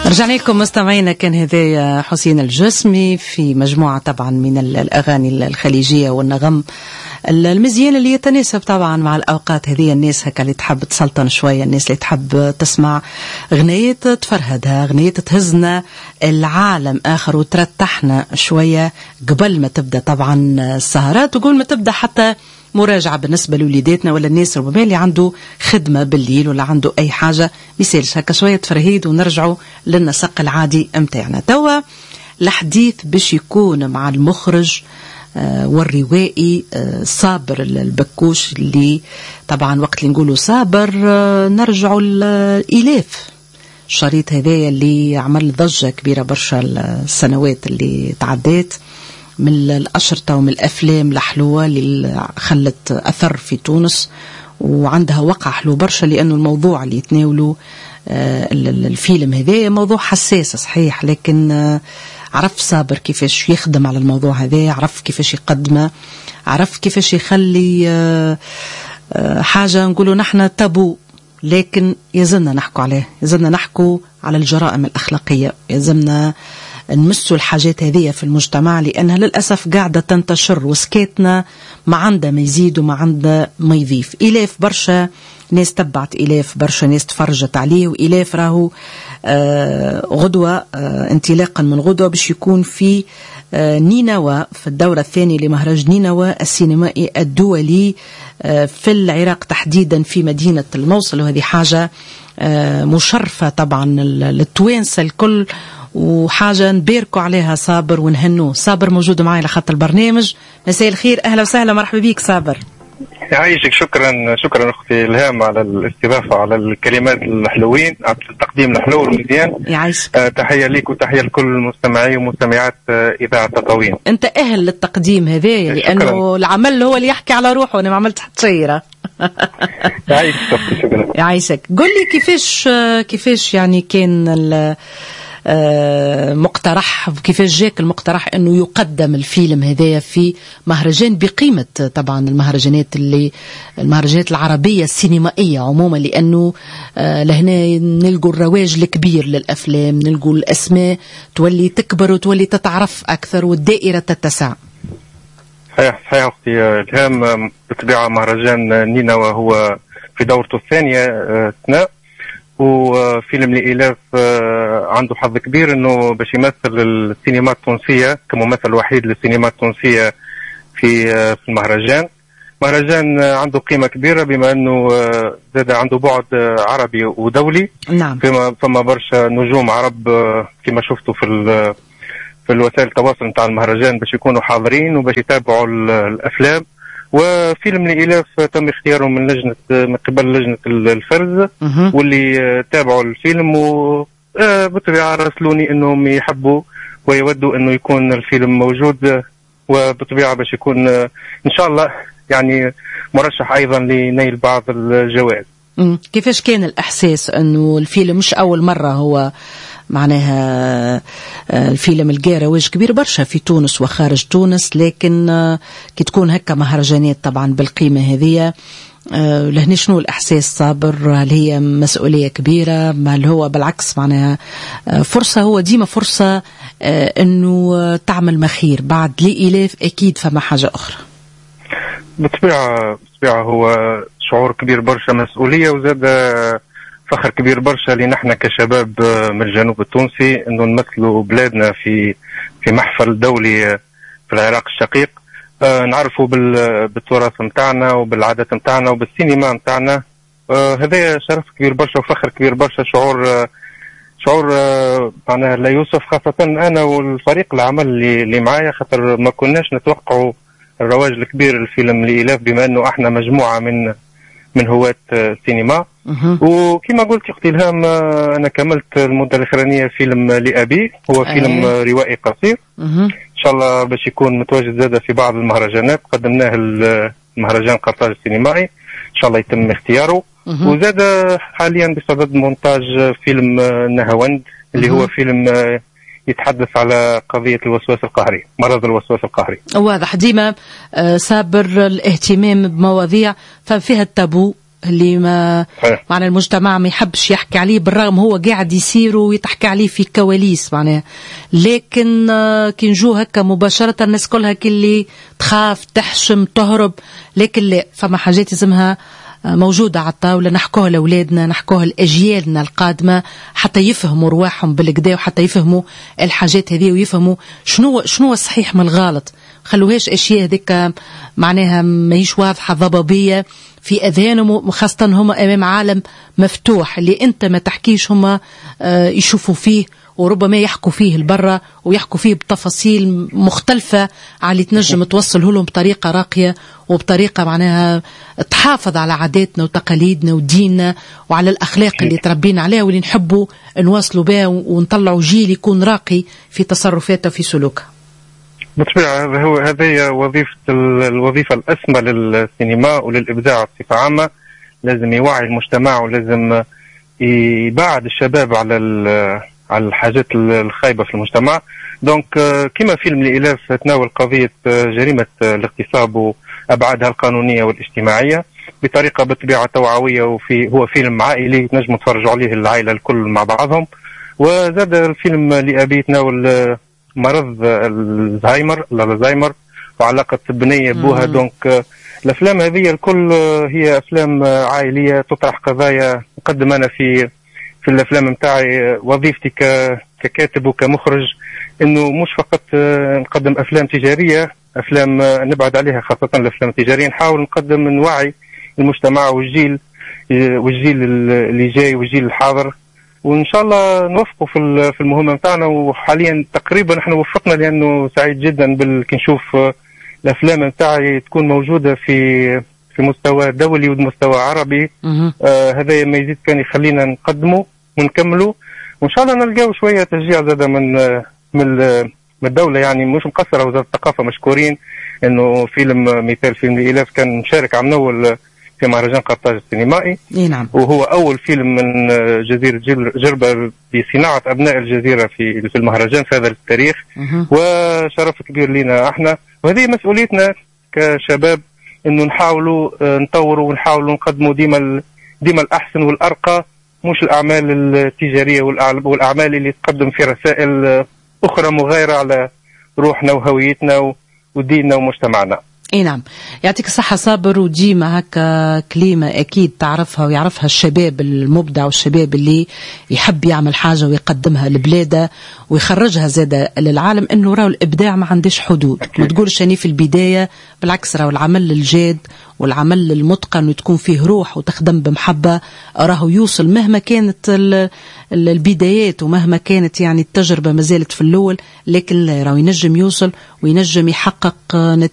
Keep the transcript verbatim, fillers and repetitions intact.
رجعنا لكم مستمعينا. كان هذا حسين الجسمي في مجموعة طبعا من الأغاني الخليجية والنغم المزيان اللي يتناسب طبعا مع الأوقات هذه. الناس هكا اللي تحب تسلطن شوية، الناس اللي تحب تسمع غنية تفرهدها، غنية تهزنا العالم آخر وترتحنا شوية قبل ما تبدأ طبعا السهرات، وقبل ما تبدأ حتى مراجعة بالنسبة لوليداتنا ولا الناس ربما اللي عنده خدمة بالليل ولا عنده أي حاجة بيسالش هكا شوية تفرهيد ونرجعوا للنسق العادي امتاعنا. توا الحديث باش يكون مع المخرج آه والروائي آه صابر البكوش، اللي طبعا وقت اللي نقولوا صابر آه نرجعوا الإلاف. الشريط هذايا اللي عمل ضجة كبيرة برشا السنوات اللي تعدات، من الأشرطة ومن الأفلام الحلوة اللي خلت أثر في تونس وعندها وقع حلو برشا، لأنه الموضوع اللي يتناوله آه الفيلم هذا موضوع حساس صحيح، لكن آه عرف صابر كيفاش يخدم على الموضوع هذا، عرف كيفاش يقدمه، عرف كيفاش يخلي آه آه حاجة نقوله نحن تابو، لكن يزلنا نحكوا عليه، يزلنا نحكوا على الجرائم الأخلاقية، يزلنا نمسوا الحاجات هذه في المجتمع، لأنها للأسف قاعدة تنتشر وسكاتنا ما عنده ما يزيد وما عنده ما يضيف. إلاف برشا ناس تبعت، إلاف برشا ناس تفرجت عليه، وإلاف راهو آه غدوة آه انطلاقا من غدوة باش يكون في آه نينوى في الدورة الثانية لمهرج نينوى السينمائي الدولي آه في العراق تحديدا في مدينة الموصل، وهذه حاجة آه مشرفة طبعا للتوانسة الكل، وحاجة نباركوا عليها صابر ونهنوه. صابر موجود معي لخط البرنامج. مساء الخير، أهلا وسهلا، مرحبا بيك صابر. يعيشك. شكرا شكرا أختي إلهام على الاستضافة، على الكلمات الحلوين، على التقديم الحلو والمزيان. يعيشك. آه تحية ليك وتحية لكل مستمعي ومستمعات آه إذاعة تطاوين. أنت أهل للتقديم هذايا، لأنه العمل هو اللي يحكي على روحه، أنا ما عملت حتى شيرة. يعيشك. شكرا. يعيشك. قل لي كيفاش كيفاش يعني كان ال مقترح، كيفاش جاك المقترح انه يقدم الفيلم هذايا في مهرجان بقيمة طبعا المهرجانات اللي المهرجانات العربية السينمائية عموما، لانه لهنا نلقوا الرواج الكبير للافلام، نلقوا الاسماء تولي تكبر وتولي تتعرف اكثر والدائرة تتسع. صحيح صحيح اختي الهام. بالطبيعة مهرجان نينوى هو في دورته الثانية اثناء، وفيلم لإلاف عنده حظ كبير انه باش يمثل السينما التونسية كممثل وحيد للسينما التونسية في في المهرجان. مهرجان عنده قيمة كبيرة بما انه زاد عنده بعد عربي ودولي. نعم. فما فما برشا نجوم عرب كما شفتوا في في الوسائل التواصل نتاع المهرجان باش يكونوا حاضرين وباش يتابعوا الافلام. وفيلم لإلاف تم اختياره من لجنة من قبل لجنة الفرز، واللي تابعوا الفيلم وبالطبيعة راسلوني انهم يحبوا ويودوا انه يكون الفيلم موجود، وبالطبيعة باش يكون ان شاء الله يعني مرشح ايضا لنيل بعض الجوائز. كيفاش كان الاحساس انه الفيلم مش اول مرة هو معناها الفيلم القى رواج كبير برشا في تونس وخارج تونس، لكن كي تكون هكا مهرجانات طبعا بالقيمة هذه لهنا شنو الإحساس صابر؟ هل هي مسؤولية كبيرة؟ هل هو بالعكس معناها فرصة؟ هو ديما فرصة أنه تعمل مخير بعد لإلاف أكيد فما حاجة أخرى. بالطبيعة بالطبيعة هو شعور كبير برشا، مسؤولية وزاد فخر كبير برشا لنا احنا كشباب من الجنوب التونسي انه نمثلوا بلادنا في في محفل دولي في العراق الشقيق. اه نعرفوا بالتراث نتاعنا وبالعادات نتاعنا وبالسينما نتاعنا. اه هذا شرف كبير برشا وفخر كبير برشا، شعور اه شعور اه معناها لا يوصف، خاصة انا والفريق العمل اللي, اللي معايا، خاطر ما كناش نتوقعوا الرواج الكبير الفيلم لإلاف بما انه احنا مجموعة من من هواة السينما. وكما قلت اختي الهام انا كملت المده الاخرانيه فيلم لابي، هو فيلم أيه. روائي قصير. ان شاء الله باش يكون متواجد زاده في بعض المهرجانات، قدمناه المهرجان قرطاج السينمائي، ان شاء الله يتم اختياره. وزاد حاليا بصدد مونتاج فيلم نهاوند اللي هو فيلم يتحدث على قضية الوسواس القهري، مرض الوسواس القهري. واضح ديما صابر الاهتمام بمواضيع ففيها التابو اللي ما معنى المجتمع ما يحبش يحكي عليه، بالرغم هو قاعد يصير ويتحكي عليه في كواليس معناها، لكن كي نجو هكا مباشرة الناس كلها كلي تخاف تحشم تهرب، لكن لا، فما حاجات لازمها موجودة على الطاولة نحكوها لأولادنا، نحكوها لأجيالنا القادمة حتى يفهموا رواحهم بالكدا، وحتى يفهموا الحاجات هذه ويفهموا شنو شنو الصحيح من الغلط. خلوهاش أشياء هذيك معناها ماهيش واضحة ضبابية في أذهانهم، خاصة هم أمام عالم مفتوح اللي أنت ما تحكيش هم يشوفوا فيه، وربما يحكوا فيه البرة ويحكوا فيه بتفاصيل مختلفة على اللي تنجم توصله لهم بطريقة راقية وبطريقة معناها تحافظ على عاداتنا وتقاليدنا وديننا وعلى الأخلاق اللي تربينا عليها واللي نحبوا نواصلوا بها ونطلعوا جيل يكون راقي في تصرفاته وفي سلوكه. بالطبيعة هذا هو هذه وظيفة الوظيفة الأسمى للسينما وللإبداع بصفة عامة. لازم يوعي المجتمع ولازم يبعد الشباب على على الحاجات الخايبة في المجتمع. دونك كما فيلم الإلاف تناول قضية جريمة الاغتصاب وأبعادها القانونية والاجتماعية بطريقة بالطبيعة توعوية، وفي هو فيلم عائلي نجم تفرجوا عليه العائلة الكل مع بعضهم. وزاد الفيلم لأبي يتناول مرض الزهايمر الزهايمر وعلاقة بنية بوها. دونك الأفلام هذه الكل هي أفلام عائلية تطرح قضايا. نقدم أنا في في الأفلام متاعي وظيفتي ككاتب وكمخرج إنه مش فقط نقدم أفلام تجارية، أفلام نبعد عليها خاصة الأفلام التجارية، نحاول نقدم نوعي المجتمع والجيل والجيل اللي جاي والجيل الحاضر، وإن شاء الله نوفقوا في في المهمة متاعنا. وحاليا تقريبا نحن وفقنا، لأنه سعيد جدا كي نشوف الأفلام متاعي تكون موجودة في في مستوى دولي ومستوى عربي. آه هذا ما يزيد كان يخلينا نقدمه ونكمله، وإن شاء الله نلقاو شوية تشجيع زادة من من من الدولة. يعني مش مقصرة وزارة الثقافة مشكورين إنه فيلم مثال فيلم الإلاف كان مشارك على الأول في مهرجان قرطاج السينمائي. نعم. وهو أول فيلم من جزيرة جربة بصناعة أبناء الجزيرة في في المهرجان في هذا التاريخ، وشرف كبير لنا احنا. وهذه مسؤوليتنا كشباب إنه نحاولوا نطوروا ونحاولوا نقدموا ديما ديما الأحسن والأرقى، مش الأعمال التجارية والأعمال اللي تقدم في رسائل أخرى مغايرة على روحنا وهويتنا وديننا ومجتمعنا. اي نعم، يعطيك الصحة صابر. وديما هكا كلمة أكيد تعرفها ويعرفها الشباب المبدع والشباب اللي يحب يعمل حاجة ويقدمها لبلاده ويخرجها زادة للعالم، إنه راو الإبداع ما عندش حدود. ما تقولش أني في البداية، بالعكس راو العمل الجاد والعمل المتقن وتكون فيه روح وتخدم بمحبة راهو يوصل مهما كانت البدايات ومهما كانت يعني التجربة ما زالت في الأول، لكن راهو ينجم يوصل وينجم يحقق